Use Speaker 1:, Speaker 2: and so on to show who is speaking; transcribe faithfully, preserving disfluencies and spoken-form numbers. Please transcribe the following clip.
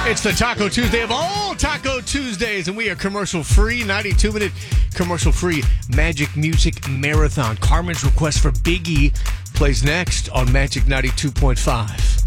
Speaker 1: It's the Taco Tuesday of all Taco Tuesdays, and we are commercial-free, ninety-two minute commercial-free Magic Music Marathon. Carmen's request for Biggie plays next on Magic ninety-two point five.